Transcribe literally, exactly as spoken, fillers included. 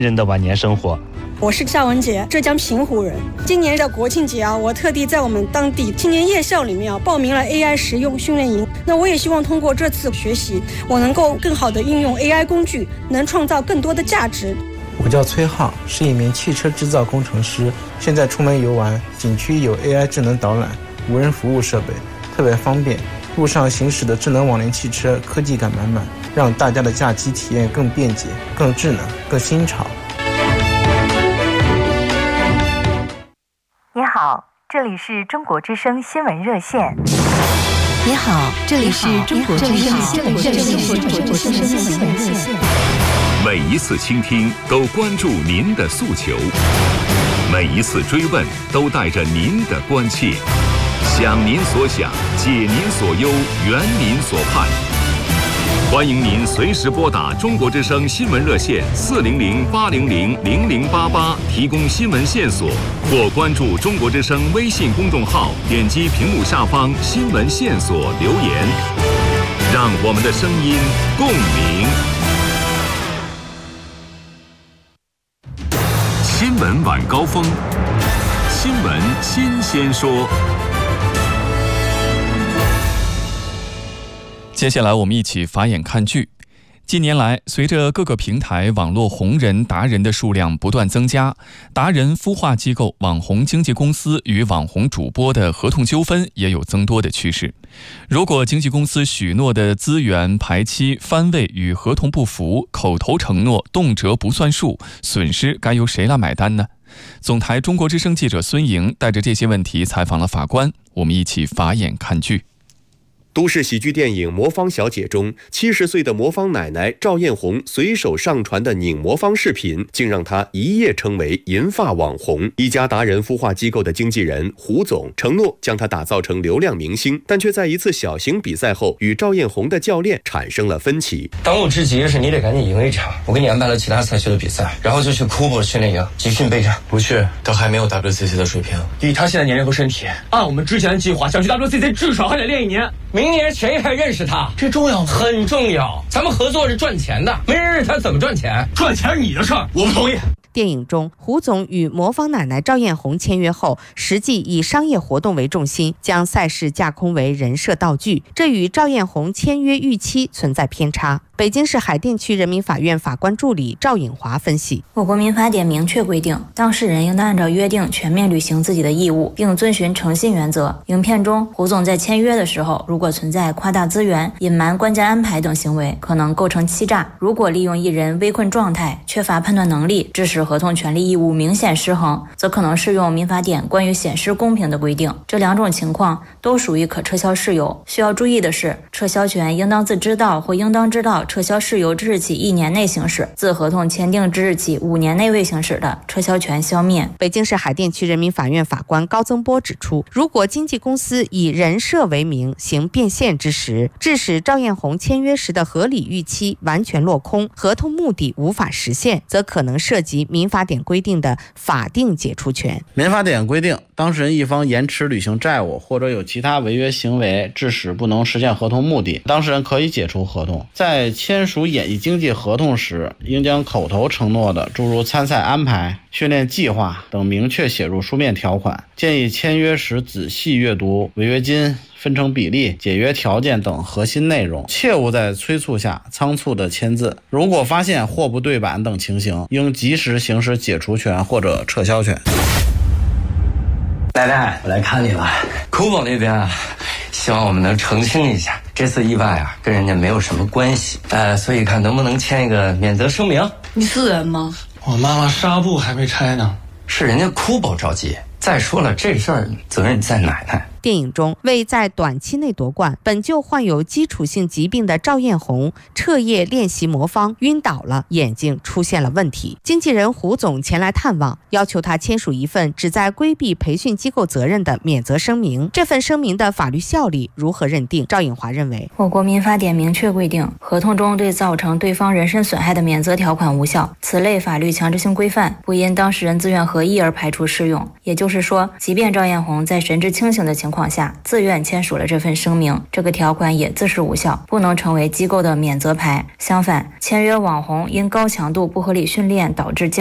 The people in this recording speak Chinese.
人的晚年生活。 我是夏文杰，浙江平湖人。今年的国庆节啊，我特地在我们当地青年夜校里面啊报名了 A I 实用训练营。那我也希望通过这次学习，我能够更好的运用 A I 工具，能创造更多的价值。 我叫崔浩，是一名汽车制造工程师。现在出门游玩，景区有 A I 智能导览、无人服务设备，特别方便。路上行驶的智能网联汽车，科技感满满，让大家的假期体验更便捷、更智能、更新潮。 你好，这里是中国之声新闻热线。 你好，这里是中国之声新闻热线。 每一次倾听都关注您的诉求，每一次追问都带着您的关切。想您所想，解您所忧，圆您所盼。欢迎您随时拨打中国之声新闻热线四零零八零零零零八八提供新闻线索，或关注中国之声微信公众号，点击屏幕下方新闻线索留言，让我们的声音共鸣。新闻晚高峰，新闻新鲜说。 接下来我们一起法眼看剧。近年来，随着各个平台网络红人达人的数量不断增加，达人孵化机构、网红经纪公司与网红主播的合同纠纷也有增多的趋势。如果经纪公司许诺的资源、排期、番位与合同不符，口头承诺动辄不算数，损失该由谁来买单呢？总台中国之声记者孙莹带着这些问题采访了法官，我们一起法眼看剧。 都市喜剧电影《魔方小姐》中，七十岁的魔方奶奶赵艳红随手上传的拧魔方视频，竟让她一夜成为银发网红。一家达人孵化机构的经纪人胡总承诺将她打造成流量明星，但却在一次小型比赛后与赵艳红的教练产生了分歧。 当务之急是你得赶紧赢一场，我给你安排了其他赛区的比赛，然后就去库珀训练营集训备战。 不去，他还没有 W C C 的水平。 以他现在年龄和身体，按我们之前的计划，想去 W C C 至少还得练一年。明年谁还认识他？ 这重要吗？ 很重要。咱们合作是赚钱的，没人认识他怎么赚钱？赚钱是你的事儿，我不同意。 电影中，胡总与魔方奶奶赵艳红签约后，实际以商业活动为重心，将赛事架空为人设道具，这与赵艳红签约预期存在偏差。北京市海淀区人民法院法官助理赵颖华分析， 我国民法典明确规定，当事人应当按照约定全面履行自己的义务，并遵循诚信原则。影片中，胡总在签约的时候，如果存在夸大资源、隐瞒关键安排等行为，可能构成欺诈。如果利用一人危困状态、缺乏判断能力，致使合同权利义务明显失衡，则可能适用民法典关于显失公平的规定。这两种情况都属于可撤销事由。需要注意的是，撤销权应当自知道或应当知道撤销事由之日起一年内行使，自合同签订之日起五年内未行使的，撤销权消灭。 北京市海淀区人民法院法官高增波指出，如果经纪公司以人设为名行变现之时，致使赵艳红签约时的合理预期完全落空，合同目的无法实现，则可能涉及民法典规定的法定解除权。 民法典规定，当事人一方延迟履行债务，或者有其他违约行为，致使不能实现合同目的，当事人可以解除合同。在签署演艺经纪合同时，应将口头承诺的诸如参赛安排、训练计划等明确写入书面条款。建议签约时仔细阅读违约金、分成比例、解约条件等核心内容，切勿在催促下仓促的签字。如果发现货不对版等情形，应及时行使解除权或者撤销权。 奶奶，我来看你了。库珀那边啊，希望我们能澄清一下，这次意外啊跟人家没有什么关系，呃，所以看能不能签一个免责声明。 你是人吗？ 我妈妈纱布还没拆呢。 是人家库珀着急。再说了，这事儿责任在奶奶。 电影中，为在短期内夺冠，本就患有基础性疾病的赵艳红彻夜练习魔方，晕倒了，眼睛出现了问题。经纪人胡总前来探望，要求他签署一份旨在规避培训机构责任的免责声明。这份声明的法律效力如何认定？赵颖华认为， 我国民法典明确规定，合同中对造成对方人身损害的免责条款无效，此类法律强制性规范不因当事人自愿合意而排除适用。也就是说，即便赵艳红在神志清醒的情况情况下自愿签署了这份声明，这个条款也自是无效，不能成为机构的免责牌。相反，签约网红因高强度不合理训练导致